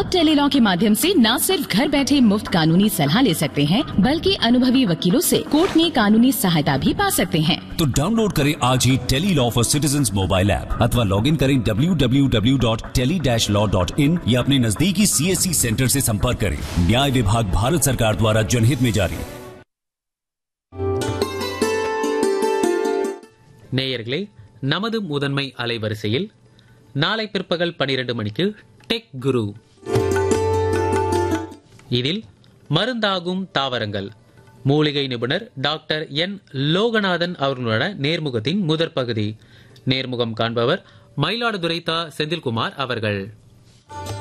अब टेलीलॉ के माध्यम से न सिर्फ घर बैठे मुफ्त कानूनी सलाह ले सकते हैं, बल्कि अनुभवी वकीलों से कोर्ट में कानूनी सहायता भी पा सकते हैं। तो डाउनलोड करें आज ही Tele-Law for citizens mobile app अथवा लॉग इन करें www.tele-law.in या अपने नजदीकी CSC सेंटर से संपर्क करें। न्याय विभाग भारत सरकार द्वारा जनहित में जारी। நேயர்களே, நமது முதன்மை அலைவரிசையில் நாளை பிற்பகல் 12 மணிக்கு டெக் குரு. இதில் மருந்தாகும் தாவரங்கள் மூலிகை நிபுணர் டாக்டர் என் லோகநாதன் அவர்களுடன் நேர்முகத்தின் முதற் பகுதி. நேர்முகம் காண்பவர் மயிலாடுதுறை தா. செந்தில்குமார் அவர்கள்.